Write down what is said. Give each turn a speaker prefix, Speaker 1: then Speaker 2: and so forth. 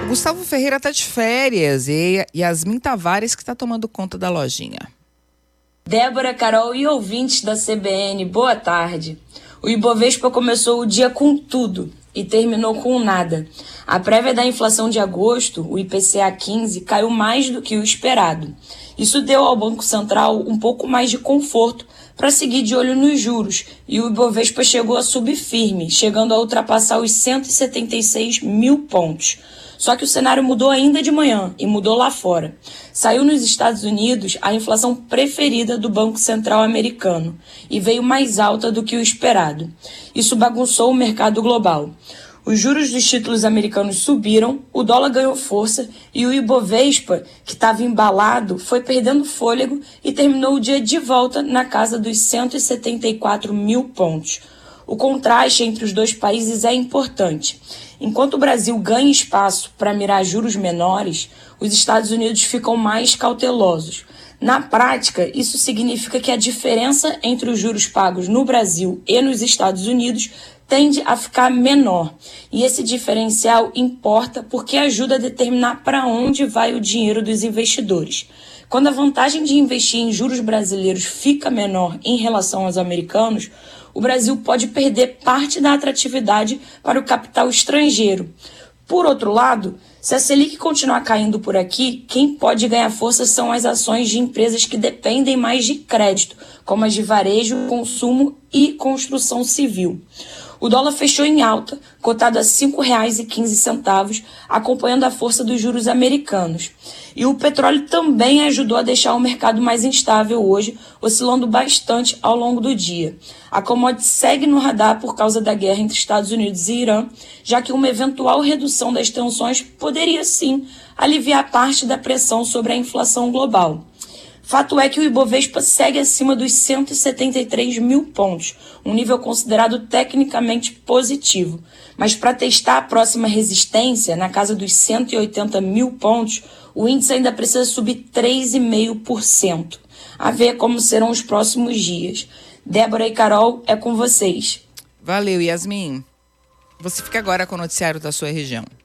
Speaker 1: Gustavo Ferreira tá de férias e Yasmin Tavares que tá tomando conta da lojinha.
Speaker 2: Débora, Carol e ouvintes da CBN, boa tarde. O Ibovespa começou o dia com tudo e terminou com nada. A prévia da inflação de agosto, o IPCA 15, caiu mais do que o esperado. Isso deu ao Banco Central um pouco mais de conforto para seguir de olho nos juros, e o Ibovespa chegou a subir firme, chegando a ultrapassar os 176 mil pontos. Só que o cenário mudou ainda de manhã e mudou lá fora. Saiu nos Estados Unidos a inflação preferida do Banco Central americano e veio mais alta do que o esperado. Isso bagunçou o mercado global. Os juros dos títulos americanos subiram, o dólar ganhou força e o Ibovespa, que estava embalado, foi perdendo fôlego e terminou o dia de volta na casa dos 174 mil pontos. O contraste entre os dois países é importante. Enquanto o Brasil ganha espaço para mirar juros menores, os Estados Unidos ficam mais cautelosos. Na prática, isso significa que a diferença entre os juros pagos no Brasil e nos Estados Unidos tende a ficar menor. E esse diferencial importa porque ajuda a determinar para onde vai o dinheiro dos investidores. Quando a vantagem de investir em juros brasileiros fica menor em relação aos americanos, o Brasil pode perder parte da atratividade para o capital estrangeiro. Por outro lado, se a Selic continuar caindo por aqui, quem pode ganhar força são as ações de empresas que dependem mais de crédito, como as de varejo, consumo e construção civil. O dólar fechou em alta, cotado a R$ 5,15, acompanhando a força dos juros americanos. E o petróleo também ajudou a deixar o mercado mais instável hoje, oscilando bastante ao longo do dia. A commodity segue no radar por causa da guerra entre Estados Unidos e Irã, já que uma eventual redução das tensões poderia sim aliviar parte da pressão sobre a inflação global. Fato é que o Ibovespa segue acima dos 173 mil pontos, um nível considerado tecnicamente positivo. Mas para testar a próxima resistência, na casa dos 180 mil pontos, o índice ainda precisa subir 3,5%. A ver como serão os próximos dias. Débora e Carol, é com vocês.
Speaker 1: Valeu, Yasmin. Você fica agora com o noticiário da sua região.